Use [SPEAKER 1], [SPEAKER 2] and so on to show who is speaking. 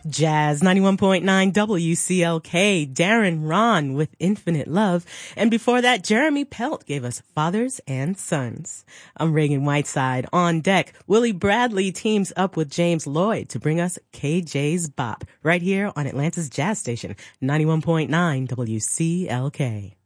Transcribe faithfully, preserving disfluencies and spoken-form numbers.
[SPEAKER 1] Jazz ninety-one point nine W C L K, Darren Ron with Infinite Love. And before that, Jeremy Pelt gave us Fathers and Sons. I'm Reagan Whiteside. On deck, Willie Bradley teams up with James Lloyd to bring us K J's Bop right here on Atlanta's Jazz Station, ninety-one point nine W C L K.